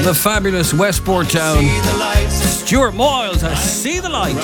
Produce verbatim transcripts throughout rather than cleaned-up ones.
the fabulous Westport Town. Stuart Moyles, I see the light.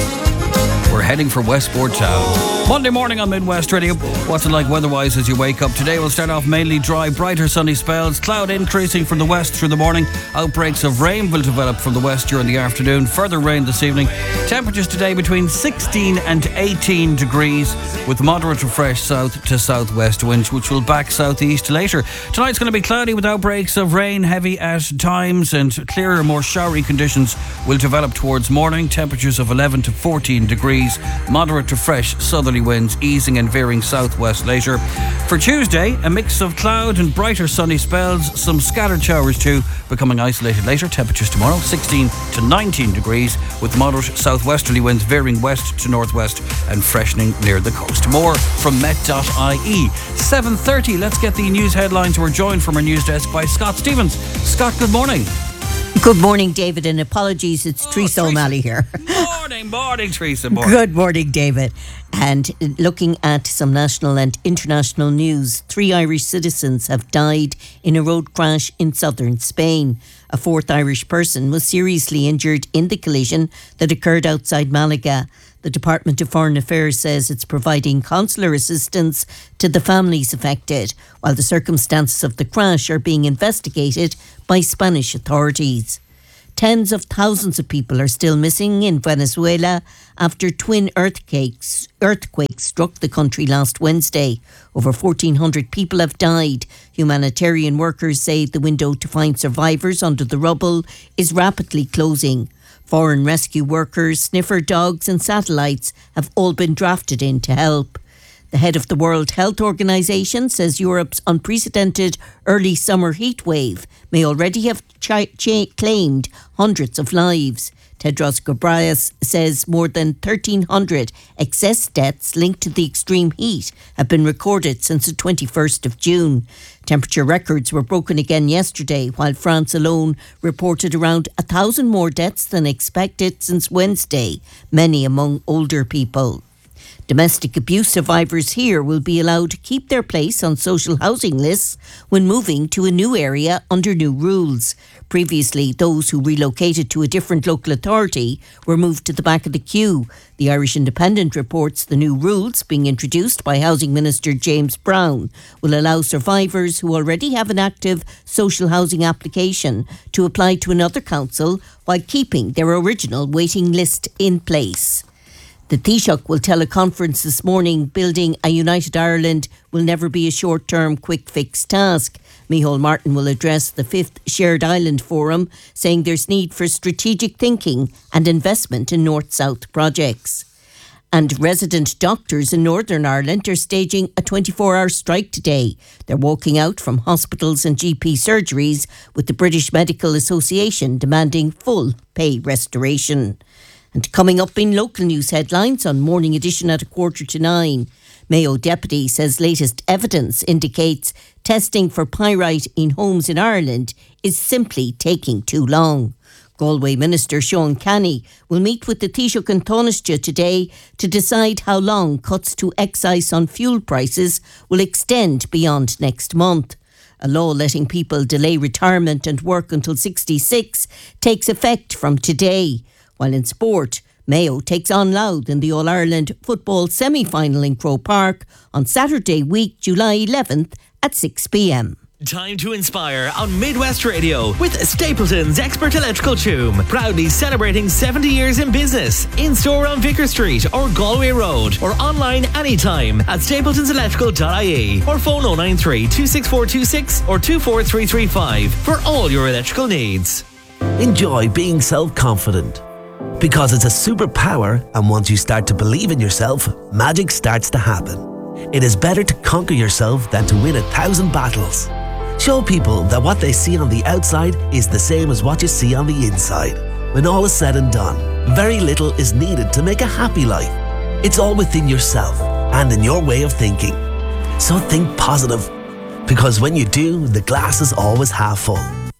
We're heading for Westport Town. Monday morning on Midwest Radio. What's it like weather-wise as you wake up? Today we'll start off mainly dry, brighter sunny spells. Cloud increasing from the west through the morning. Outbreaks of rain will develop from the west during the afternoon. Further rain this evening. Temperatures today between sixteen and eighteen degrees with moderate to fresh south to southwest winds, which will back southeast later. Tonight's going to be cloudy with outbreaks of rain, heavy at times, and clearer, more showery conditions will develop towards morning. Temperatures of eleven to fourteen degrees. Moderate to fresh southerly winds easing and veering southwest later. For Tuesday, a mix of cloud and brighter sunny spells, some scattered showers too, becoming isolated later. Temperatures tomorrow sixteen to nineteen degrees with moderate southwesterly winds veering west to northwest and freshening near the coast. More from met dot I E. seven thirty, let's get the news headlines. We're joined from our news desk by Scott Stevens. Scott, good morning. Good morning, David, and apologies, it's oh, Teresa O'Malley here. Morning, morning, Teresa. Morning. Good morning, David. And looking at some national and international news, three Irish citizens have died in a road crash in southern Spain. A fourth Irish person was seriously injured in the collision that occurred outside Malaga. The Department of Foreign Affairs says it's providing consular assistance to the families affected, while the circumstances of the crash are being investigated by Spanish authorities. Tens of thousands of people are still missing in Venezuela after twin earthquakes, earthquakes struck the country last Wednesday. Over fourteen hundred people have died. Humanitarian workers say the window to find survivors under the rubble is rapidly closing. Foreign rescue workers, sniffer dogs and satellites have all been drafted in to help. The head of the World Health Organization says Europe's unprecedented early summer heat wave may already have ch- ch- claimed hundreds of lives. Tedros Ghebreyesus says more than thirteen hundred excess deaths linked to the extreme heat have been recorded since the twenty-first of June. Temperature records were broken again yesterday, while France alone reported around a thousand more deaths than expected since Wednesday, many among older people. Domestic abuse survivors here will be allowed to keep their place on social housing lists when moving to a new area under new rules. Previously, those who relocated to a different local authority were moved to the back of the queue. The Irish Independent reports the new rules, being introduced by Housing Minister James Brown, will allow survivors who already have an active social housing application to apply to another council while keeping their original waiting list in place. The Taoiseach will tell a conference this morning building a united Ireland will never be a short-term quick fix task. Micheál Martin will address the fifth Shared Island Forum, saying there's need for strategic thinking and investment in north-south projects. And resident doctors in Northern Ireland are staging a twenty-four hour strike today. They're walking out from hospitals and G P surgeries, with the British Medical Association demanding full pay restoration. And coming up in local news headlines on Morning Edition at a quarter to nine, Mayo Deputy says latest evidence indicates testing for pyrite in homes in Ireland is simply taking too long. Galway Minister Sean Canny will meet with the Taoiseach and Taoiseach today to decide how long cuts to excise on fuel prices will extend beyond next month. A law letting people delay retirement and work until sixty-six takes effect from today. While in sport, Mayo takes on Louth in the All-Ireland football semi-final in Croke Park on Saturday week, July eleventh at six p.m. Time to inspire on Midwest Radio with Stapleton's Expert Electrical Tune. Proudly celebrating seventy years in business. In-store on Vicar Street or Galway Road, or online anytime at stapletons electrical dot I E or phone oh nine three, two six four two six or two four three three five for all your electrical needs. Enjoy being self-confident, because it's a superpower, and once you start to believe in yourself, magic starts to happen. It is better to conquer yourself than to win a thousand battles. Show people that what they see on the outside is the same as what you see on the inside. When all is said and done, very little is needed to make a happy life. It's all within yourself and in your way of thinking. So think positive, because when you do, the glass is always half full.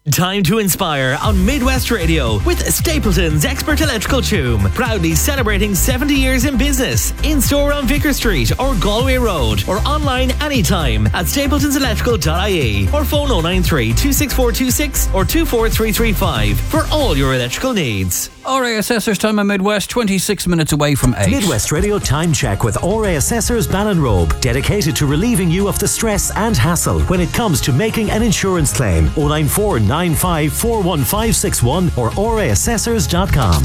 Time to inspire on Midwest Radio with Stapleton's Expert Electrical Tune. Proudly celebrating seventy years in business. In store on Vicar Street or Galway Road, or online anytime at stapletons electrical dot I E, or phone oh nine three, two six four two six or two four three three five for all your electrical needs. R A Assessors time in Midwest, twenty-six minutes away from eight. Midwest Radio Time Check with R A Assessors Ballinrobe, dedicated to relieving you of the stress and hassle when it comes to making an insurance claim. oh nine four nine five four one five six one or r a assessors dot com.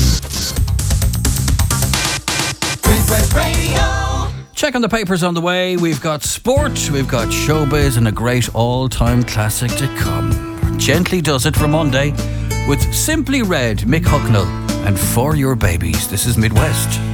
Midwest Radio. Check on the papers on the way. We've got sport, we've got showbiz, and a great all-time classic to come. Gently Does It for Monday with Simply Red, Mick Hucknall, and For Your Babies. This is Midwest.